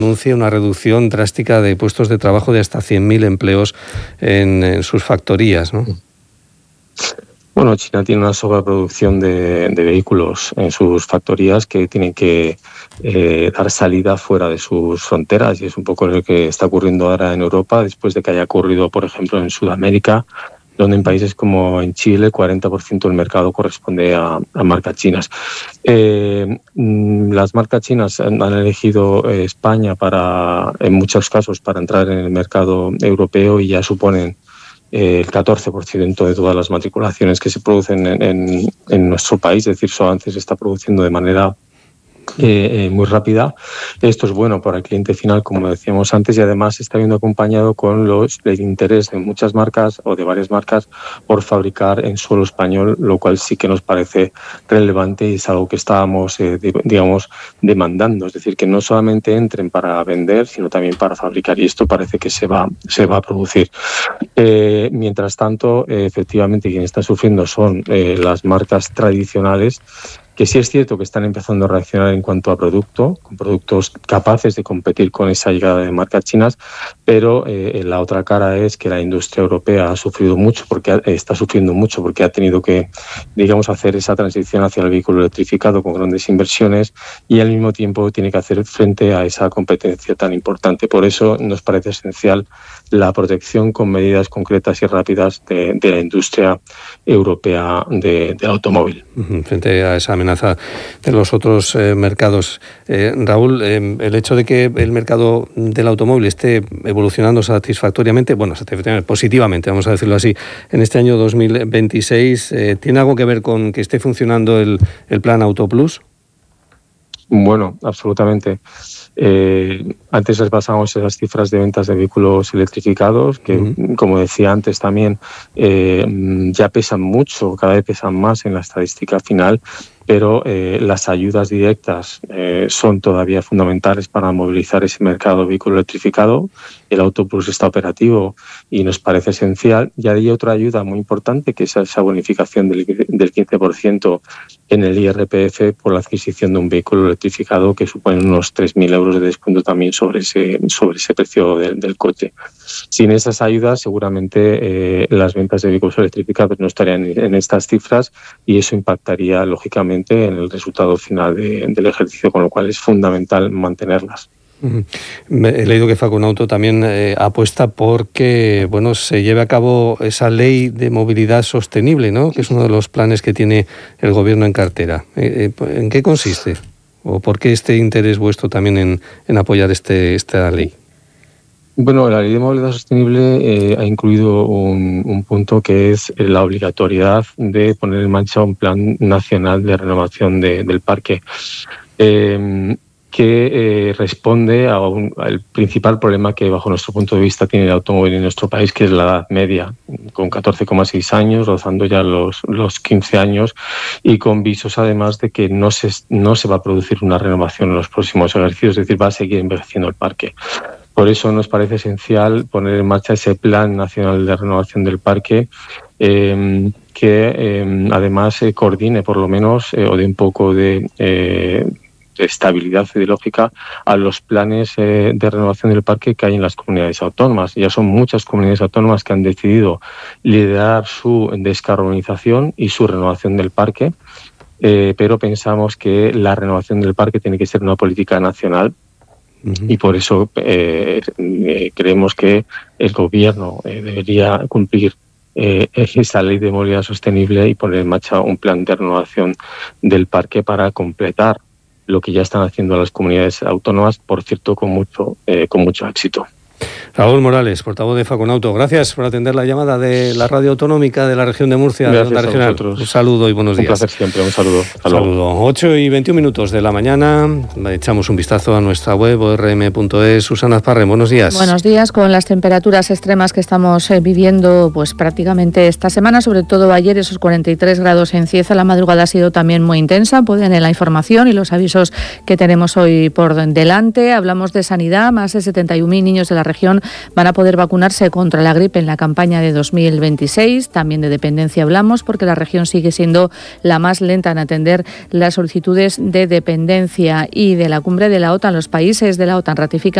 anuncia una reducción drástica de puestos de trabajo de hasta 100.000 empleos en sus factorías, ¿no? Bueno, China tiene una sobreproducción de vehículos en sus factorías que tienen que dar salida fuera de sus fronteras, y es un poco lo que está ocurriendo ahora en Europa, después de que haya ocurrido, por ejemplo, en Sudamérica, donde en países como en Chile el 40% del mercado corresponde a marcas chinas. Las marcas chinas han elegido España en muchos casos para entrar en el mercado europeo, y ya suponen el 14% de todas las matriculaciones que se producen en nuestro país. Es decir, Solvance se está produciendo de manera muy rápida. Esto es bueno para el cliente final, como decíamos antes, y además está viendo acompañado con el interés de muchas marcas o de varias marcas por fabricar en suelo español, lo cual sí que nos parece relevante y es algo que estábamos, demandando. Es decir, que no solamente entren para vender, sino también para fabricar, y esto parece que se va a producir. Mientras tanto, efectivamente, quien está sufriendo son las marcas tradicionales, que sí es cierto que están empezando a reaccionar en cuanto a con productos capaces de competir con esa llegada de marcas chinas, pero la otra cara es que la industria europea está sufriendo mucho porque ha tenido que, hacer esa transición hacia el vehículo electrificado con grandes inversiones, y al mismo tiempo tiene que hacer frente a esa competencia tan importante. Por eso nos parece esencial la protección con medidas concretas y rápidas de la industria europea del automóvil. Frente a esa amenaza de los otros mercados. Raúl, el hecho de que el mercado del automóvil esté evolucionando satisfactoriamente, positivamente, vamos a decirlo así, en este año 2026, ¿tiene algo que ver con que esté funcionando el plan Auto Plus? Bueno, absolutamente. Antes les pasábamos esas cifras de ventas de vehículos electrificados que, como decía antes también, ya pesan mucho, cada vez pesan más en la estadística final, pero las ayudas directas son todavía fundamentales para movilizar ese mercado de vehículo electrificado. El Auto Plus está operativo y nos parece esencial. Y hay otra ayuda muy importante, que es esa bonificación del 15% en el IRPF por la adquisición de un vehículo electrificado, que supone unos 3.000 euros de descuento también sobre ese precio del coche. Sin esas ayudas, seguramente las ventas de vehículos electrificados no estarían en estas cifras, y eso impactaría lógicamente en el resultado final del ejercicio, con lo cual es fundamental mantenerlas. He leído que Faconauto también apuesta porque se lleve a cabo esa ley de movilidad sostenible, ¿no?, que es uno de los planes que tiene el gobierno en cartera. ¿En qué consiste? ¿O por qué este interés vuestro también en apoyar esta ley? Bueno, la ley de movilidad sostenible ha incluido un punto que es la obligatoriedad de poner en marcha un plan nacional de renovación del parque, que responde al principal problema que, bajo nuestro punto de vista, tiene el automóvil en nuestro país, que es la edad media, con 14,6 años, rozando ya los 15 años, y con visos además de que no se va a producir una renovación en los próximos ejercicios, es decir, va a seguir envejeciendo el parque. Por eso nos parece esencial poner en marcha ese Plan Nacional de Renovación del Parque, que además coordine, por lo menos, o dé un poco de estabilidad ideológica a los planes de renovación del parque que hay en las comunidades autónomas. Ya son muchas comunidades autónomas que han decidido liderar su descarbonización y su renovación del parque, pero pensamos que la renovación del parque tiene que ser una política nacional. Y por eso creemos que el gobierno debería cumplir esa ley de movilidad sostenible y poner en marcha un plan de renovación del parque para completar lo que ya están haciendo las comunidades autónomas, por cierto, con mucho éxito. Raúl Morales, portavoz de Faconauto, gracias por atender la llamada de la radio autonómica de la región de Murcia, de Onda Regional. Un saludo y buenos días. Un placer siempre, un saludo. Saludo. 8:21 de la mañana, echamos un vistazo a nuestra web, orm.es. Susana Azparren, buenos días. Buenos días, con las temperaturas extremas que estamos viviendo pues prácticamente esta semana, sobre todo ayer, esos 43 grados en Cieza. La madrugada ha sido también muy intensa, pueden en la información y los avisos que tenemos hoy por delante. Hablamos de sanidad, más de 71.000 niños de la región van a poder vacunarse contra la gripe en la campaña de 2026. También de dependencia hablamos, porque la región sigue siendo la más lenta en atender las solicitudes de dependencia. Y de la cumbre de la OTAN, los países de la OTAN ratifican